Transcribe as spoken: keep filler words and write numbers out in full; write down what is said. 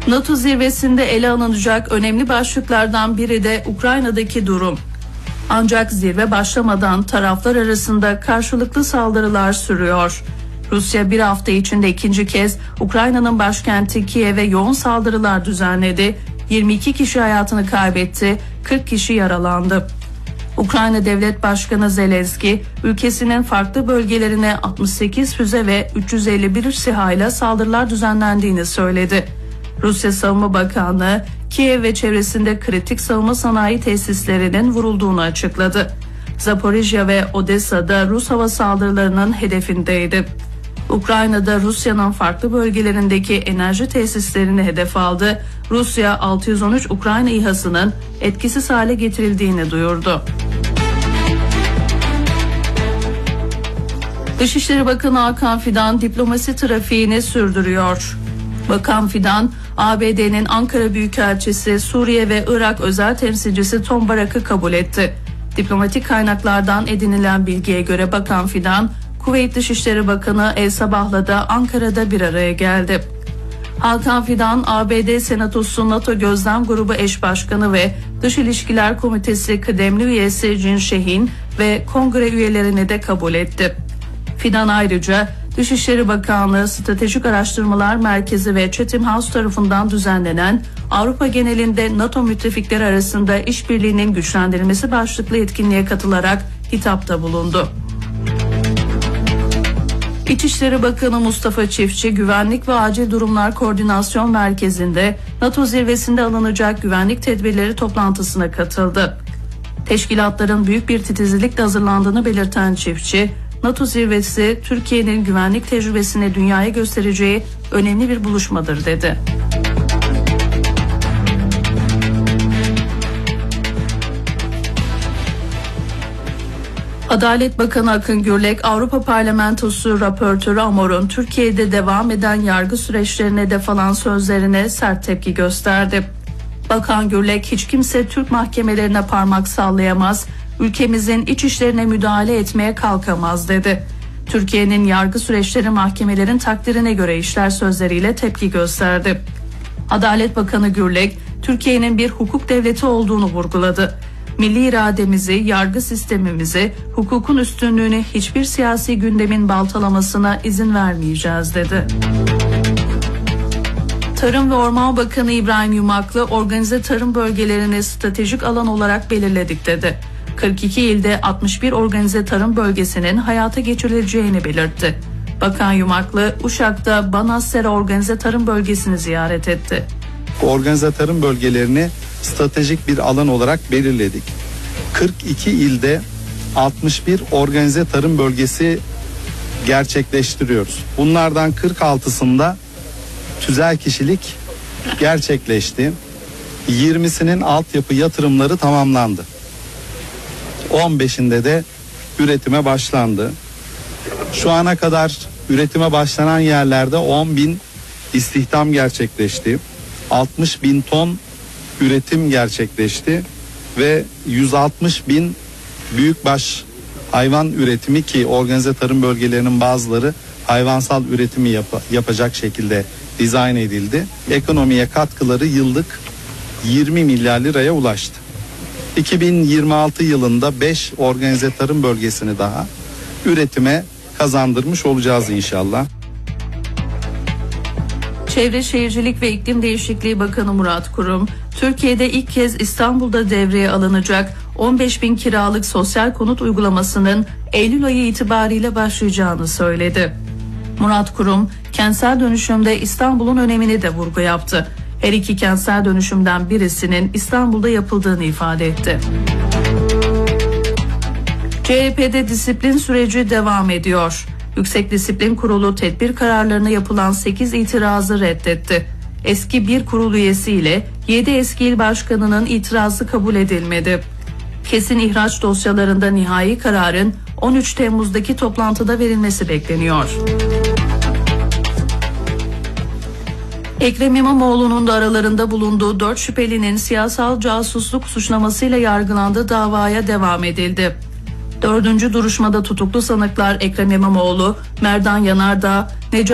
NATO zirvesinde ele alınacak önemli başlıklardan biri de Ukrayna'daki durum. Ancak zirve başlamadan taraflar arasında karşılıklı saldırılar sürüyor. Rusya bir hafta içinde ikinci kez Ukrayna'nın başkenti Kiev'e yoğun saldırılar düzenledi. yirmi iki kişi hayatını kaybetti, kırk kişi yaralandı. Ukrayna Devlet Başkanı Zelenski, ülkesinin farklı bölgelerine altmış sekiz füze ve üç yüz elli bir SİHA ile saldırılar düzenlendiğini söyledi. Rusya Savunma Bakanlığı, Kiev ve çevresinde kritik savunma sanayi tesislerinin vurulduğunu açıkladı. Zaporijya ve Odessa'da Rus hava saldırılarının hedefindeydi. Ukrayna'da Rusya'nın farklı bölgelerindeki enerji tesislerini hedef aldı. Rusya altı yüz on üç Ukrayna İHA'sının etkisiz hale getirildiğini duyurdu. Dışişleri Bakanı Hakan Fidan diplomasi trafiğini sürdürüyor. Bakan Fidan, A B D'nin Ankara Büyükelçisi, Suriye ve Irak özel temsilcisi Tom Barak'ı kabul etti. Diplomatik kaynaklardan edinilen bilgiye göre Bakan Fidan, Kuveyt Dışişleri Bakanı El Sabah'la da Ankara'da bir araya geldi. Hakan Fidan, A B D Senatosu NATO Gözlem Grubu Eş Başkanı ve Dış İlişkiler Komitesi kıdemli üyesi Jin Shehin ve kongre üyelerini de kabul etti. Fidan ayrıca Dışişleri Bakanlığı Stratejik Araştırmalar Merkezi ve Chatham House tarafından düzenlenen Avrupa genelinde NATO müttefikleri arasında işbirliğinin güçlendirilmesi başlıklı etkinliğe katılarak hitapta bulundu. İçişleri Bakanı Mustafa Çiftçi, Güvenlik ve Acil Durumlar Koordinasyon Merkezi'nde NATO zirvesinde alınacak güvenlik tedbirleri toplantısına katıldı. Teşkilatların büyük bir titizlikle hazırlandığını belirten Çiftçi, NATO zirvesi Türkiye'nin güvenlik tecrübesini dünyaya göstereceği önemli bir buluşmadır dedi. Adalet Bakanı Akın Gürlek, Avrupa Parlamentosu raportörü Amor'un Türkiye'de devam eden yargı süreçlerine hedef alan sözlerine sert tepki gösterdi. Bakan Gürlek, hiç kimse Türk mahkemelerine parmak sallayamaz, ülkemizin iç işlerine müdahale etmeye kalkamaz dedi. Türkiye'nin yargı süreçleri mahkemelerin takdirine göre işler sözleriyle tepki gösterdi. Adalet Bakanı Gürlek, Türkiye'nin bir hukuk devleti olduğunu vurguladı. Milli irademizi, yargı sistemimizi, hukukun üstünlüğünü hiçbir siyasi gündemin baltalamasına izin vermeyeceğiz dedi. Tarım ve Orman Bakanı İbrahim Yumaklı, organize tarım bölgelerini stratejik alan olarak belirledik dedi. kırk iki ilde altmış bir organize tarım bölgesinin hayata geçirileceğini belirtti. Bakan Yumaklı, Uşak'ta Banassera Organize Tarım Bölgesi'ni ziyaret etti. Organize tarım bölgelerini stratejik bir alan olarak belirledik. kırk iki ilde altmış bir organize tarım bölgesi gerçekleştiriyoruz. Bunlardan kırk altısında tüzel kişilik gerçekleşti. yirmisinin altyapı yatırımları tamamlandı. on beşinde de üretime başlandı. Şu ana kadar üretime başlanan yerlerde on bin istihdam gerçekleşti. altmış bin ton üretim gerçekleşti ve yüz altmış bin büyükbaş hayvan üretimi, ki organize tarım bölgelerinin bazıları hayvansal üretimi yap- yapacak şekilde dizayn edildi. Ekonomiye katkıları yıllık yirmi milyar liraya ulaştı. iki bin yirmi altı yılında beş organize tarım bölgesini daha üretime kazandırmış olacağız inşallah. Çevre Şehircilik ve İklim Değişikliği Bakanı Murat Kurum, Türkiye'de ilk kez İstanbul'da devreye alınacak on beş bin kiralık sosyal konut uygulamasının Eylül ayı itibariyle başlayacağını söyledi. Murat Kurum, kentsel dönüşümde İstanbul'un önemini de vurgu yaptı. Her iki kentsel dönüşümden birisinin İstanbul'da yapıldığını ifade etti. C H P'de disiplin süreci devam ediyor. Yüksek Disiplin Kurulu tedbir kararlarına yapılan sekiz itirazı reddetti. Eski bir kurul üyesi ile yedi eski il başkanının itirazı kabul edilmedi. Kesin ihraç dosyalarında nihai kararın on üç Temmuz'daki toplantıda verilmesi bekleniyor. Ekrem İmamoğlu'nun da aralarında bulunduğu dört şüphelinin siyasal casusluk suçlamasıyla yargılandığı davaya devam edildi. Dördüncü duruşmada tutuklu sanıklar Ekrem İmamoğlu, Merdan Yanardağ, Necati